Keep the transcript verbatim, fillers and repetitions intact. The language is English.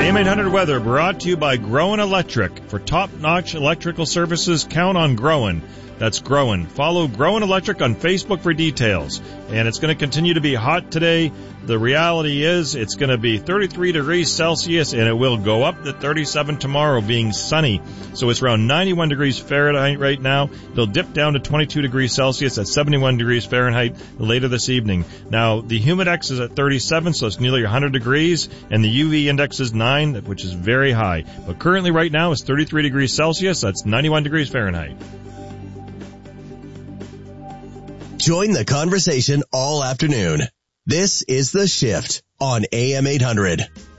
A M eight hundred weather brought to you by Groen Electric. For top-notch electrical services, count on Groen. That's Groen. Follow Groen Electric on Facebook for details. And it's going to continue to be hot today. The reality is it's going to be thirty-three degrees Celsius, and it will go up to thirty-seven tomorrow, being sunny. So it's around ninety-one degrees Fahrenheit right now. It'll dip down to twenty-two degrees Celsius at seventy-one degrees Fahrenheit later this evening. Now, the humidex is at thirty-seven, so it's nearly one hundred degrees, and the U V index is nine, which is very high. But currently right now it's thirty-three degrees Celsius. That's ninety-one degrees Fahrenheit. Join the conversation all afternoon. This is The Shift on A M eight hundred.